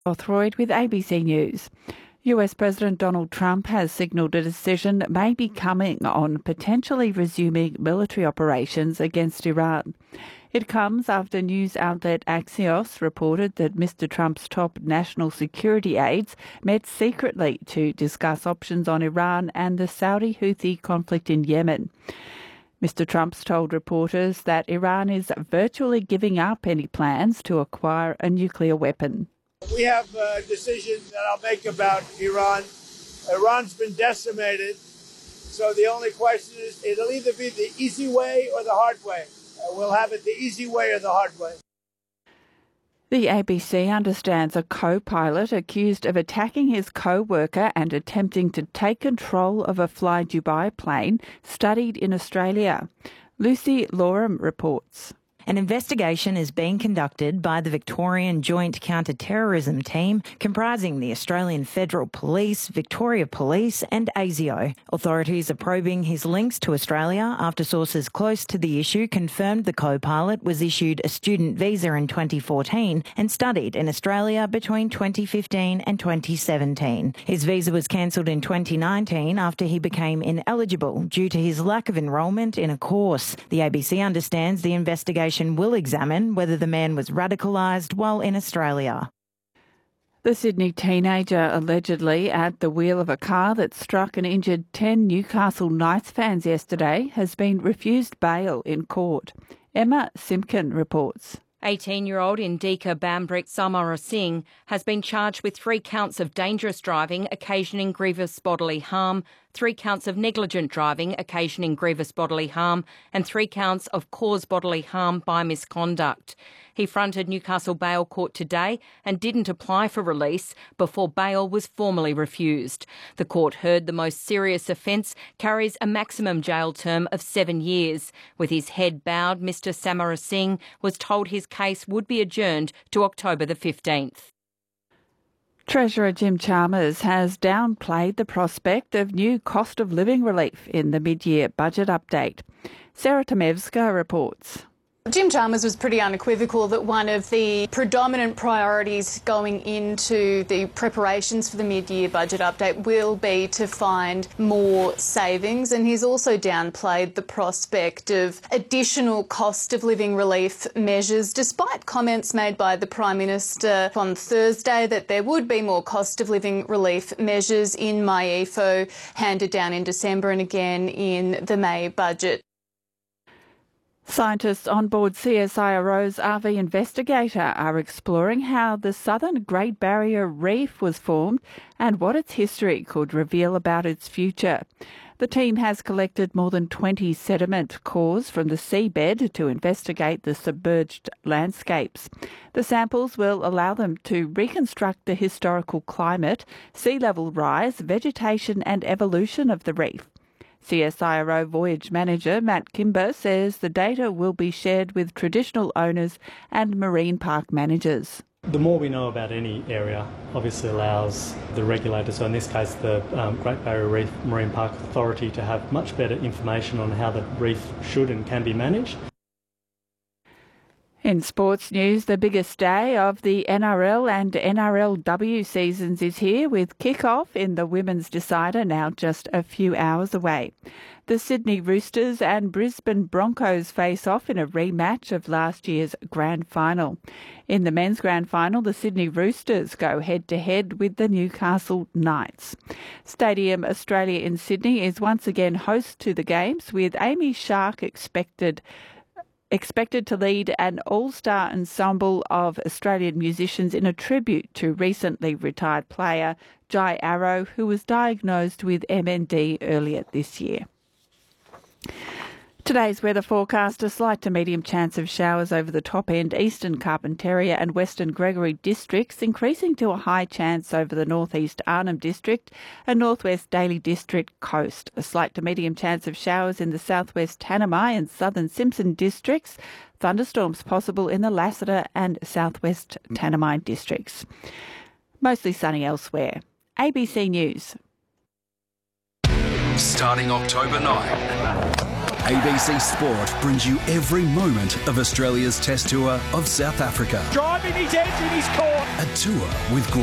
Throyd with ABC News. US President Donald Trump has signalled a decision may be coming on potentially resuming military operations against Iran. It comes after news outlet Axios reported that Mr. Trump's top national security aides met secretly to discuss options on Iran and the Saudi Houthi conflict in Yemen. Mr. Trump's told reporters that Iran is virtually giving up any plans to acquire a nuclear weapon. We have a decision that I'll make about Iran. Iran's been decimated, so the only question is it'll either be the easy way or the hard way. We'll have it the easy way or the hard way. The ABC understands a co-pilot accused of attacking his co-worker and attempting to take control of a Fly Dubai plane studied in Australia. Lucy Loram reports. An investigation is being conducted by the Victorian Joint Counter-Terrorism Team, comprising the Australian Federal Police, Victoria Police and ASIO. Authorities are probing his links to Australia after sources close to the issue confirmed the co-pilot was issued a student visa in 2014 and studied in Australia between 2015 and 2017. His visa was cancelled in 2019 after he became ineligible due to his lack of enrolment in a course. The ABC understands the investigation will examine whether the man was radicalised while in Australia. The Sydney teenager allegedly at the wheel of a car that struck and injured 10 Newcastle Knights fans yesterday has been refused bail in court. Emma Simpkin reports. 18-year-old Indika Bambrick Samarasinghe has been charged with 3 counts of dangerous driving occasioning grievous bodily harm, 3 counts of negligent driving occasioning grievous bodily harm and 3 counts of cause bodily harm by misconduct. He fronted Newcastle Bail Court today and didn't apply for release before bail was formally refused. The court heard the most serious offence carries a maximum jail term of 7 years. With his head bowed, Mr Samarasinghe was told his case would be adjourned to October the 15th. Treasurer Jim Chalmers has downplayed the prospect of new cost of living relief in the mid-year budget update. Sarah Tomevska reports. Jim Chalmers was pretty unequivocal that one of the predominant priorities going into the preparations for the mid-year budget update will be to find more savings, and he's also downplayed the prospect of additional cost of living relief measures, despite comments made by the Prime Minister on Thursday that there would be more cost of living relief measures in MyEFO handed down in December and again in the May budget. Scientists on board CSIRO's RV Investigator are exploring how the southern Great Barrier Reef was formed and what its history could reveal about its future. The team has collected more than 20 sediment cores from the seabed to investigate the submerged landscapes. The samples will allow them to reconstruct the historical climate, sea level rise, vegetation and evolution of the reef. CSIRO Voyage Manager Matt Kimber says the data will be shared with traditional owners and marine park managers. The more we know about any area obviously allows the regulator, so in this case the Great Barrier Reef Marine Park Authority, to have much better information on how the reef should and can be managed. In sports news, the biggest day of the NRL and NRLW seasons is here, with kick-off in the Women's Decider now just a few hours away. The Sydney Roosters and Brisbane Broncos face off in a rematch of last year's grand final. In the men's grand final, the Sydney Roosters go head-to-head with the Newcastle Knights. Stadium Australia in Sydney is once again host to the games, with Amy Shark expected to lead an all-star ensemble of Australian musicians in a tribute to recently retired player Jai Arrow, who was diagnosed with MND earlier this year. Today's weather forecast: a slight to medium chance of showers over the top end eastern Carpentaria and western Gregory districts, increasing to a high chance over the northeast Arnhem district and northwest Daly district coast. A slight to medium chance of showers in the southwest Tanami and southern Simpson districts. Thunderstorms possible in the Lassiter and southwest Tanami districts. Mostly sunny elsewhere. ABC News. Starting October 9. ABC Sport brings you every moment of Australia's Test Tour of South Africa. Driving his edge in his court. A tour with